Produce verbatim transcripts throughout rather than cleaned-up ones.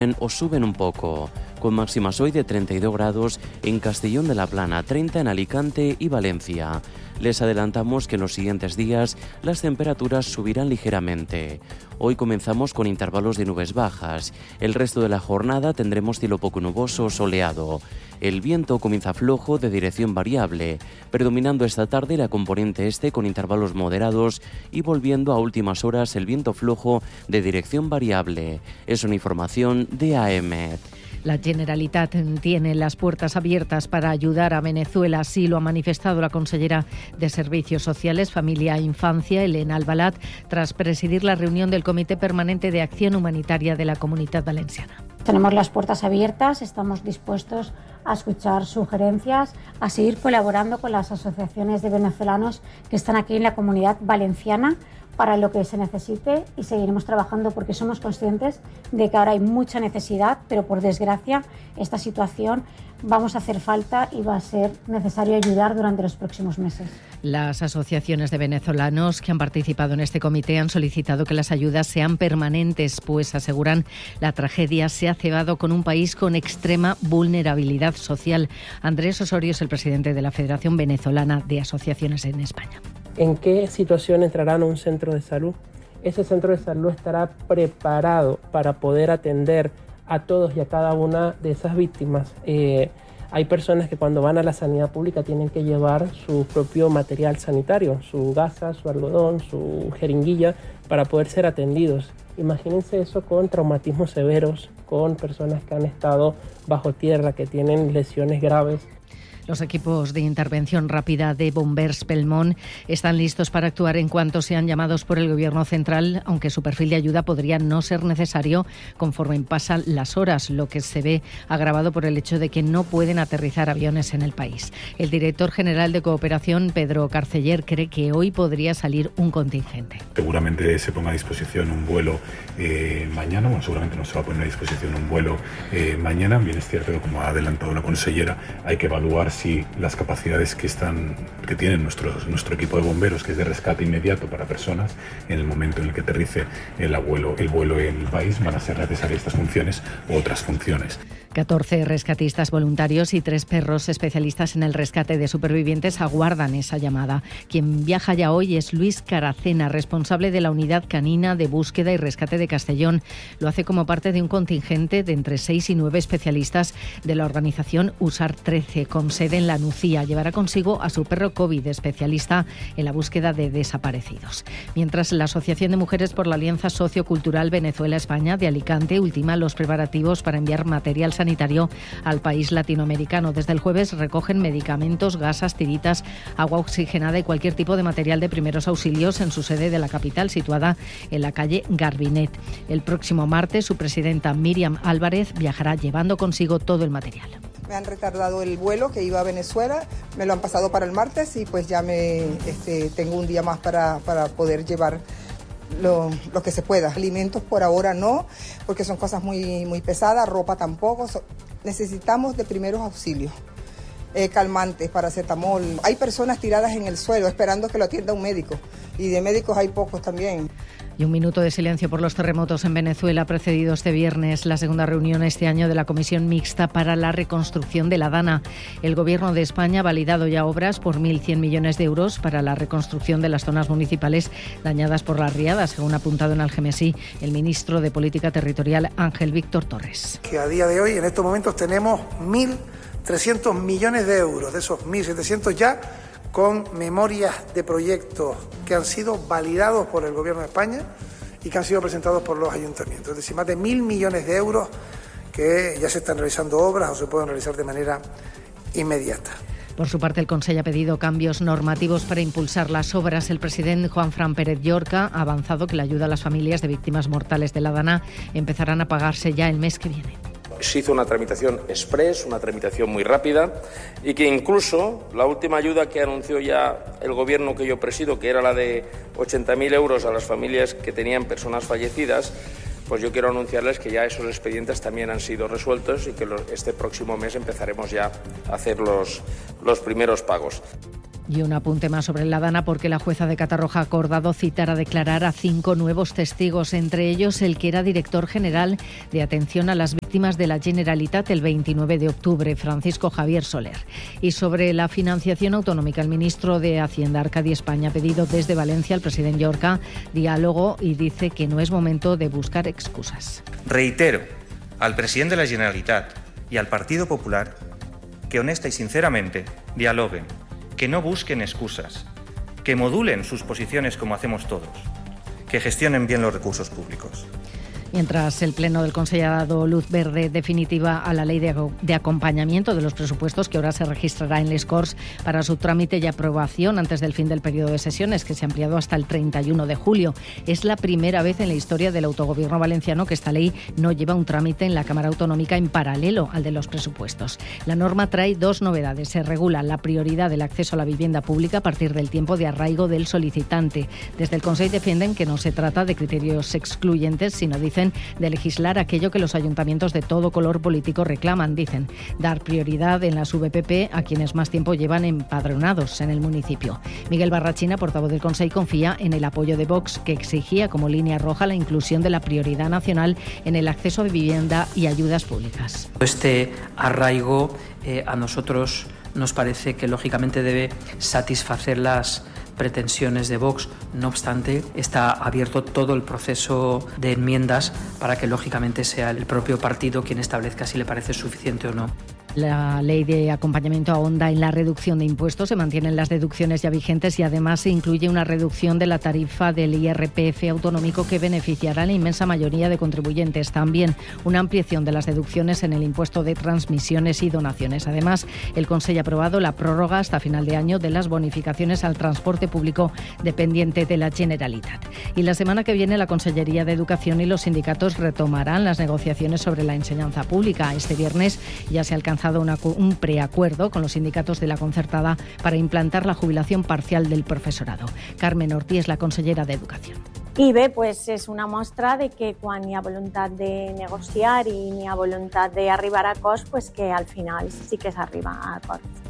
o suben un poco, con máximas hoy de treinta y dos grados en Castellón de la Plana, treinta en Alicante y Valencia. Les adelantamos que en los siguientes días las temperaturas subirán ligeramente. Hoy comenzamos con intervalos de nubes bajas. El resto de la jornada tendremos cielo poco nuboso o soleado. El viento comienza flojo de dirección variable, predominando esta tarde la componente este con intervalos moderados y volviendo a últimas horas el viento flojo de dirección variable. Es una información de A E M E T. La Generalitat tiene las puertas abiertas para ayudar a Venezuela, así lo ha manifestado la consellera de Servicios Sociales, Familia e Infancia, Elena Albalat, tras presidir la reunión del Comité Permanente de Acción Humanitaria de la Comunitat Valenciana. Tenemos las puertas abiertas, estamos dispuestos a escuchar sugerencias, a seguir colaborando con las asociaciones de venezolanos que están aquí en la Comunidad Valenciana para lo que se necesite, y seguiremos trabajando porque somos conscientes de que ahora hay mucha necesidad, pero por desgracia esta situación vamos a hacer falta y va a ser necesario ayudar durante los próximos meses. Las asociaciones de venezolanos que han participado en este comité han solicitado que las ayudas sean permanentes, pues aseguran la tragedia se ha cebado con un país con extrema vulnerabilidad social. Andrés Osorio es el presidente de la Federación Venezolana de Asociaciones en España. ¿En qué situación entrarán a un centro de salud? Ese centro de salud estará preparado para poder atender a todos y a cada una de esas víctimas. Eh, hay personas que cuando van a la sanidad pública tienen que llevar su propio material sanitario, su gasa, su algodón, su jeringuilla, para poder ser atendidos. Imagínense eso con traumatismos severos, con personas que han estado bajo tierra, que tienen lesiones graves. Los equipos de intervención rápida de Bombers Pelmón están listos para actuar en cuanto sean llamados por el Gobierno central, aunque su perfil de ayuda podría no ser necesario conforme pasan las horas, lo que se ve agravado por el hecho de que no pueden aterrizar aviones en el país. El director general de Cooperación, Pedro Carceller, cree que hoy podría salir un contingente. Seguramente se ponga a disposición un vuelo eh, mañana, bueno, seguramente no se va a poner a disposición un vuelo eh, mañana. Bien es cierto que, como ha adelantado la consellera, hay que evaluar si las capacidades que están que tienen nuestro, nuestro equipo de bomberos, que es de rescate inmediato para personas, en el momento en el que aterrice el vuelo, el vuelo en el país, van a ser necesarias estas funciones u otras funciones. catorce rescatistas voluntarios y tres perros especialistas en el rescate de supervivientes aguardan esa llamada. Quien viaja ya hoy es Luis Caracena, responsable de la Unidad Canina de Búsqueda y Rescate de Castellón. Lo hace como parte de un contingente de entre seis y nueve especialistas de la organización U S A R trece, con sede en La Nucía. Llevará consigo a su perro COVID, especialista en la búsqueda de desaparecidos. Mientras, la Asociación de Mujeres por la Alianza Sociocultural Venezuela-España de Alicante ultima los preparativos para enviar material sanitario al país latinoamericano. Desde el jueves recogen medicamentos, gasas, tiritas, agua oxigenada y cualquier tipo de material de primeros auxilios en su sede de la capital, situada en la calle Garbinet. El próximo martes, su presidenta Miriam Álvarez viajará llevando consigo todo el material. Me han retardado el vuelo que iba a Venezuela, me lo han pasado para el martes y pues ya me este, tengo un día más para, para poder llevar Lo, lo que se pueda. Alimentos por ahora no, porque son cosas muy, muy pesadas, ropa tampoco. So, necesitamos de primeros auxilios, eh, calmantes, paracetamol. Hay personas tiradas en el suelo esperando que lo atienda un médico, y de médicos hay pocos también. Y un minuto de silencio por los terremotos en Venezuela, precedido este viernes la segunda reunión este año de la Comisión Mixta para la Reconstrucción de la Dana. El Gobierno de España ha validado ya obras por mil cien millones de euros para la reconstrucción de las zonas municipales dañadas por las riadas, según ha apuntado en Algemesí el ministro de Política Territorial, Ángel Víctor Torres. Que a día de hoy, en estos momentos, tenemos mil trescientos millones de euros, de esos mil setecientos ya, con memorias de proyectos que han sido validados por el Gobierno de España y que han sido presentados por los ayuntamientos. Es decir, más de mil millones de euros que ya se están realizando obras o se pueden realizar de manera inmediata. Por su parte, el Consell ha pedido cambios normativos para impulsar las obras. El presidente Juanfran Pérez Llorca ha avanzado que la ayuda a las familias de víctimas mortales de la Dana empezarán a pagarse ya el mes que viene. Se hizo una tramitación express, una tramitación muy rápida, y que incluso la última ayuda que anunció ya el gobierno que yo presido, que era la de ochenta mil euros a las familias que tenían personas fallecidas, pues yo quiero anunciarles que ya esos expedientes también han sido resueltos y que este próximo mes empezaremos ya a hacer los, los primeros pagos. Y un apunte más sobre la Dana, porque la jueza de Catarroja ha acordado citar a declarar a cinco nuevos testigos, entre ellos el que era director general de atención a las víctimas de la Generalitat el veintinueve de octubre, Francisco Javier Soler. Y sobre la financiación autonómica, el ministro de Hacienda, Arcadi España, ha pedido desde Valencia al presidente Llorca diálogo y dice que no es momento de buscar excusas. Reitero al presidente de la Generalitat y al Partido Popular que honesta y sinceramente dialoguen, que no busquen excusas, que modulen sus posiciones como hacemos todos, que gestionen bien los recursos públicos. Mientras el Pleno del Consejo ha dado luz verde definitiva a la ley de, de acompañamiento de los presupuestos, que ahora se registrará en les Corts para su trámite y aprobación antes del fin del periodo de sesiones, que se ha ampliado hasta el treinta y uno de julio. Es la primera vez en la historia del autogobierno valenciano que esta ley no lleva un trámite en la Cámara Autonómica en paralelo al de los presupuestos. La norma trae dos novedades. Se regula la prioridad del acceso a la vivienda pública a partir del tiempo de arraigo del solicitante. Desde el Consejo defienden que no se trata de criterios excluyentes, sino dicen de legislar aquello que los ayuntamientos de todo color político reclaman. Dicen dar prioridad en las V P P a quienes más tiempo llevan empadronados en el municipio. Miguel Barrachina, portavoz del Consejo, confía en el apoyo de Vox, que exigía como línea roja la inclusión de la prioridad nacional en el acceso a vivienda y ayudas públicas. Este arraigo eh, a nosotros nos parece que lógicamente debe satisfacer las pretensiones de Vox. No obstante, está abierto todo el proceso de enmiendas para que lógicamente sea el propio partido quien establezca si le parece suficiente o no. La ley de acompañamiento ahonda en la reducción de impuestos, se mantienen las deducciones ya vigentes y además se incluye una reducción de la tarifa del I R P F autonómico que beneficiará a la inmensa mayoría de contribuyentes. También una ampliación de las deducciones en el impuesto de transmisiones y donaciones. Además, el Consejo ha aprobado la prórroga hasta final de año de las bonificaciones al transporte público dependiente de la Generalitat. Y la semana que viene la Consellería de Educación y los sindicatos retomarán las negociaciones sobre la enseñanza pública. Este viernes ya se ha alcanzado Una, un preacuerdo con los sindicatos de la concertada para implantar la jubilación parcial del profesorado. Carmen Ortí és la consellera d'Educació. I bé, pues és una mostra de que quan hi ha voluntat de negociar i n'hi ha voluntat d'arribar a acords, pues que al final sí que s'arriba a acords.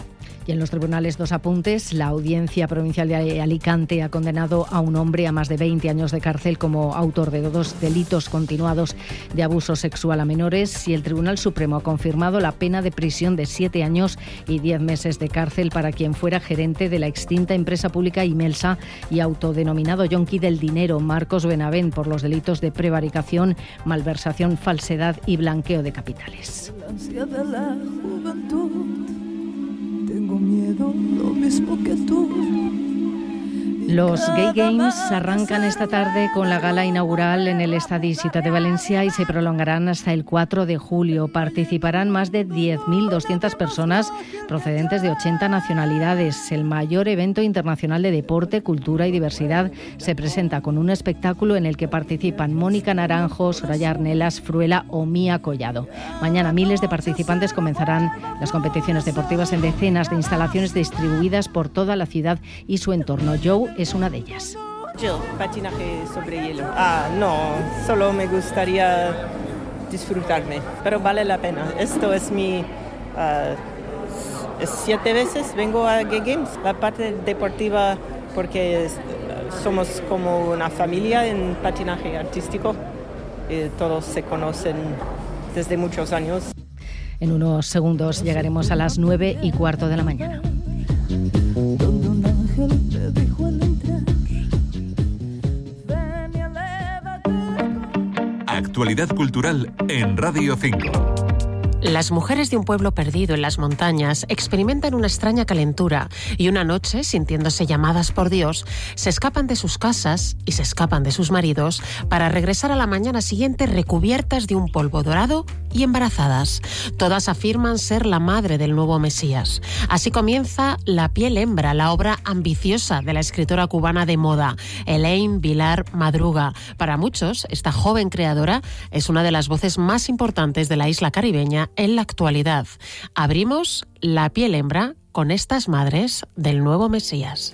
Y en los tribunales, dos apuntes. La Audiencia Provincial de Alicante ha condenado a un hombre a más de veinte años de cárcel como autor de dos delitos continuados de abuso sexual a menores, y el Tribunal Supremo ha confirmado la pena de prisión de siete años y diez meses de cárcel para quien fuera gerente de la extinta empresa pública Imelsa y autodenominado yonqui del dinero, Marcos Benavent, por los delitos de prevaricación, malversación, falsedad y blanqueo de capitales. Tengo miedo, lo mismo que tú. Los Gay Games arrancan esta tarde con la gala inaugural en el Estadi Ciutat de Valencia y se prolongarán hasta el cuatro de julio. Participarán más de diez mil doscientas personas procedentes de ochenta nacionalidades. El mayor evento internacional de deporte, cultura y diversidad se presenta con un espectáculo en el que participan Mónica Naranjo, Soraya Arnelas, Fruela o Mía Collado. Mañana miles de participantes comenzarán las competiciones deportivas en decenas de instalaciones distribuidas por toda la ciudad y su entorno. Joe es una de ellas. Jill, patinaje sobre hielo. Ah, no, solo me gustaría disfrutarme, pero vale la pena. Esto es mi... Uh, es siete veces vengo a Gay Games. La parte deportiva, porque es, somos como una familia en patinaje artístico. Y todos se conocen desde muchos años. En unos segundos llegaremos a las nueve y cuarto de la mañana. Donde un ángel me dijo al entrar, ven y elévate. Actualidad cultural en Radio cinco. Las mujeres de un pueblo perdido en las montañas experimentan una extraña calentura y una noche, sintiéndose llamadas por Dios, se escapan de sus casas y se escapan de sus maridos para regresar a la mañana siguiente recubiertas de un polvo dorado y embarazadas. Todas afirman ser la madre del nuevo Mesías. Así comienza La piel hembra, la obra ambiciosa de la escritora cubana de moda, Elaine Vilar Madruga. Para muchos, esta joven creadora es una de las voces más importantes de la isla caribeña en la actualidad. Abrimos La piel hembra con estas madres del nuevo Mesías.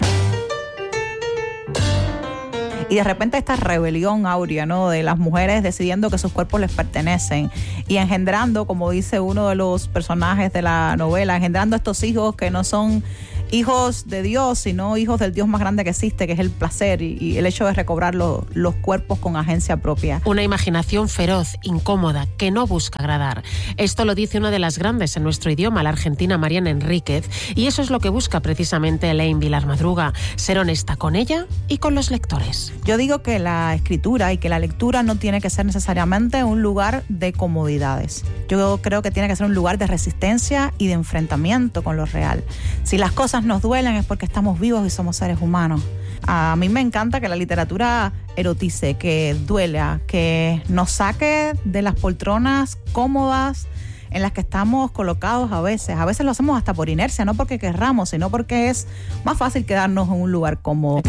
Y de repente esta rebelión áurea, ¿no?, de las mujeres decidiendo que sus cuerpos les pertenecen y engendrando, como dice uno de los personajes de la novela, engendrando estos hijos que no son hijos de Dios, sino hijos del Dios más grande que existe, que es el placer y, y el hecho de recobrar lo, los cuerpos con agencia propia. Una imaginación feroz, incómoda, que no busca agradar. Esto lo dice una de las grandes en nuestro idioma, la argentina Mariana Enríquez, y eso es lo que busca precisamente Elaine Vilar Madruga, ser honesta con ella y con los lectores. Yo digo que la escritura y que la lectura no tiene que ser necesariamente un lugar de comodidades. Yo creo que tiene que ser un lugar de resistencia y de enfrentamiento con lo real. Si las cosas nos duelen es porque estamos vivos y somos seres humanos. A mí me encanta que la literatura erotice, que duela, que nos saque de las poltronas cómodas en las que estamos colocados a veces. A veces lo hacemos hasta por inercia, no porque querramos, sino porque es más fácil quedarnos en un lugar cómodo.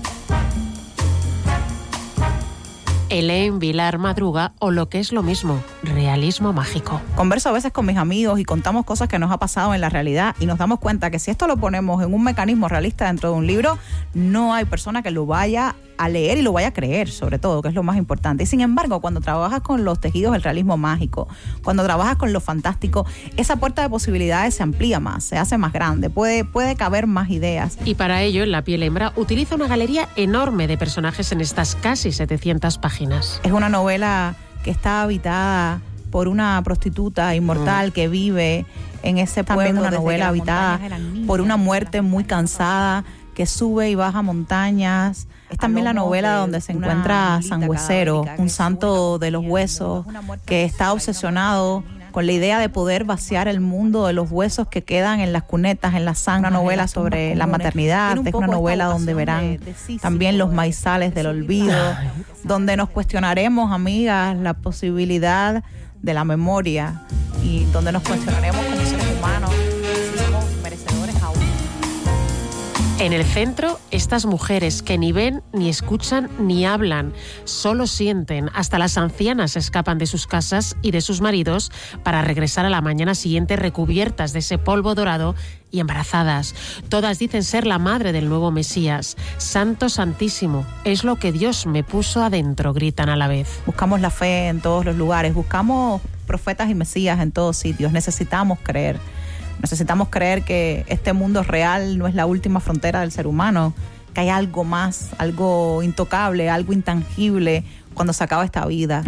Elaine Vilar Madruga, o lo que es lo mismo, realismo mágico. Converso a veces con mis amigos y contamos cosas que nos ha pasado en la realidad y nos damos cuenta que si esto lo ponemos en un mecanismo realista dentro de un libro, no hay persona que lo vaya a leer y lo vaya a creer, sobre todo, que es lo más importante. Y sin embargo, cuando trabajas con los tejidos del realismo mágico, cuando trabajas con lo fantástico, esa puerta de posibilidades se amplía más, se hace más grande, puede, puede caber más ideas. Y para ello, La piel hembra utiliza una galería enorme de personajes en estas casi setecientas páginas. Es una novela que está habitada por una prostituta inmortal mm. que vive en ese pueblo. También una novela habitada por una muerte muy cansada que sube y baja montañas. Es también la novela donde se encuentra San Huesero, un santo de los huesos que está obsesionado con la idea de poder vaciar el mundo de los huesos que quedan en las cunetas, en la sangre. Una novela sobre la maternidad, es una novela donde verán también los maizales del olvido, donde nos cuestionaremos, amigas, la posibilidad de la memoria y donde nos cuestionaremos como seres humanos si somos merecedores aún. En el centro, estas mujeres que ni ven, ni escuchan, ni hablan, solo sienten. Hasta las ancianas escapan de sus casas y de sus maridos para regresar a la mañana siguiente recubiertas de ese polvo dorado y embarazadas. Todas dicen ser la madre del nuevo Mesías. Santo Santísimo, es lo que Dios me puso adentro, gritan a la vez. Buscamos la fe en todos los lugares, buscamos profetas y Mesías en todos sitios. Necesitamos creer. Necesitamos creer que este mundo real no es la última frontera del ser humano, que hay algo más, algo intocable, algo intangible cuando se acaba esta vida.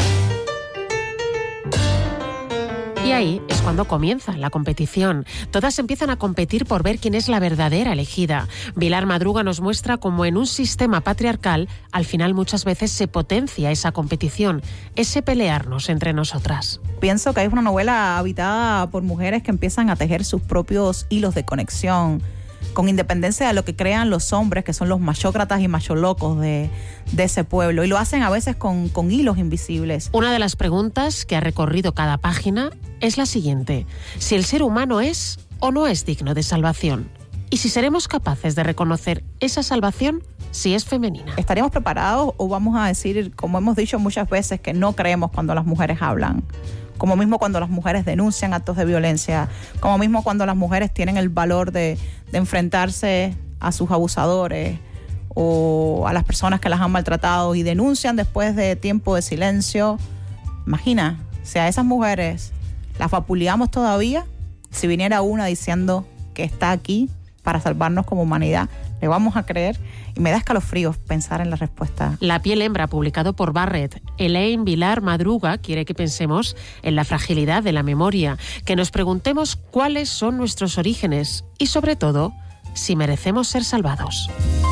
Y ahí es cuando comienza la competición. Todas empiezan a competir por ver quién es la verdadera elegida. Vilar Madruga nos muestra cómo en un sistema patriarcal, al final muchas veces se potencia esa competición, ese pelearnos entre nosotras. Pienso que es una novela habitada por mujeres que empiezan a tejer sus propios hilos de conexión, con independencia de lo que crean los hombres, que son los machócratas y macholocos de, de ese pueblo. Y lo hacen a veces con, con hilos invisibles. Una de las preguntas que ha recorrido cada página es la siguiente: si el ser humano es o no es digno de salvación. Y si seremos capaces de reconocer esa salvación si es femenina. ¿Estaríamos preparados o vamos a decir, como hemos dicho muchas veces, que no creemos cuando las mujeres hablan? Como mismo cuando las mujeres denuncian actos de violencia, como mismo cuando las mujeres tienen el valor de, de enfrentarse a sus abusadores o a las personas que las han maltratado y denuncian después de tiempo de silencio. Imagina, si a esas mujeres las vapuleamos todavía, si viniera una diciendo que está aquí para salvarnos como humanidad, ¿le vamos a creer? Y me da escalofríos pensar en la respuesta. La piel hembra, publicado por Barrett. Elaine Vilar Madruga quiere que pensemos en la fragilidad de la memoria, que nos preguntemos cuáles son nuestros orígenes y, sobre todo, si merecemos ser salvados.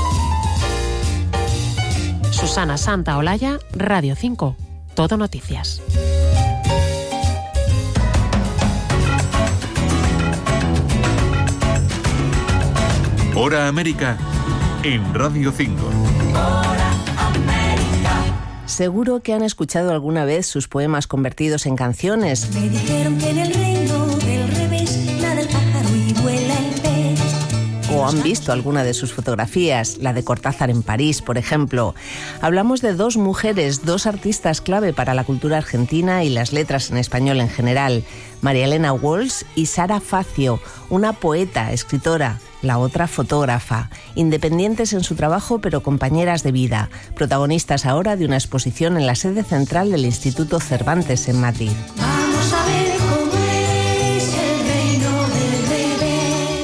Susana Santaolalla, Radio cinco, Todo Noticias. Hora América en Radio cinco. Seguro que han escuchado alguna vez sus poemas convertidos en canciones. Me dijeron que en el reino del revés nada el pájaro y vuela el pez. O han visto alguna de sus fotografías, la de Cortázar en París, por ejemplo. Hablamos de dos mujeres, dos artistas clave para la cultura argentina y las letras en español en general. María Elena Walsh y Sara Facio, una poeta, escritora, la otra fotógrafa, independientes en su trabajo pero compañeras de vida, protagonistas ahora de una exposición en la sede central del Instituto Cervantes en Madrid. Vamos a ver cómo es el reino del revés.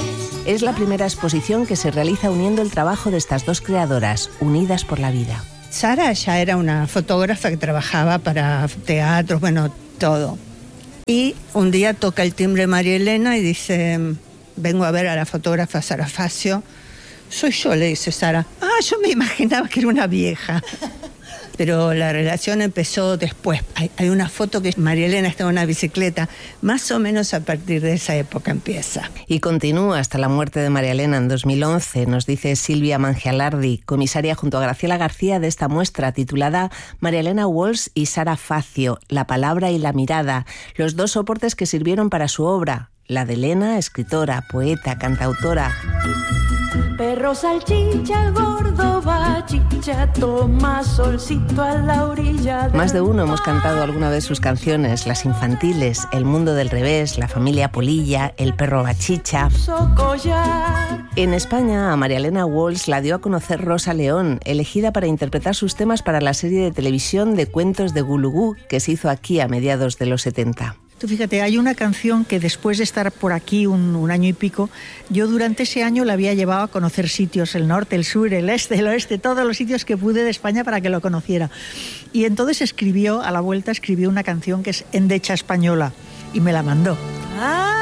Es la primera exposición que se realiza uniendo el trabajo de estas dos creadoras, unidas por la vida. Sara ya era una fotógrafa que trabajaba para teatros, bueno, todo. Y un día toca el timbre María Elena y dice, vengo a ver a la fotógrafa Sara Facio. Soy yo, le dice Sara. Ah, yo me imaginaba que era una vieja. Pero la relación empezó después. Hay, hay una foto que María Elena está en una bicicleta. Más o menos a partir de esa época empieza. Y continúa hasta la muerte de María Elena en dos mil once, nos dice Silvia Mangialardi, comisaria junto a Graciela García de esta muestra titulada María Elena Walsh y Sara Facio, la palabra y la mirada, los dos soportes que sirvieron para su obra. La de Elena, escritora, poeta, cantautora. Perro salchicha, gordo bachicha, toma solcito a la orilla. Más de uno hemos cantado alguna vez sus canciones, las infantiles, El mundo del revés, La familia Polilla, El perro bachicha. En España, a María Elena Walsh la dio a conocer Rosa León, elegida para interpretar sus temas para la serie de televisión de Cuentos de Gulugú, que se hizo aquí a mediados de los setenta. Tú fíjate, hay una canción que después de estar por aquí un, un año y pico, yo durante ese año la había llevado a conocer sitios, el norte, el sur, el este, el oeste, todos los sitios que pude de España para que lo conociera. Y entonces escribió, a la vuelta escribió una canción que es Endecha Española y me la mandó.